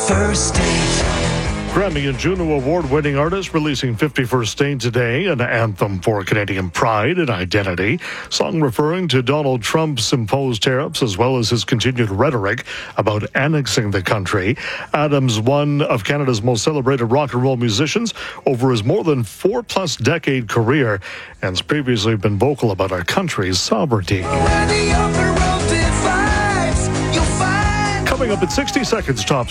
First Date. Grammy and Juno Award-winning artist releasing 51st State today, an anthem for Canadian pride and identity. Song referring to Donald Trump's imposed tariffs as well as his continued rhetoric about annexing the country. Adams, one of Canada's most celebrated rock and roll musicians over his more than 4+ decade career, and has previously been vocal about our country's sovereignty. Coming up at 60 seconds top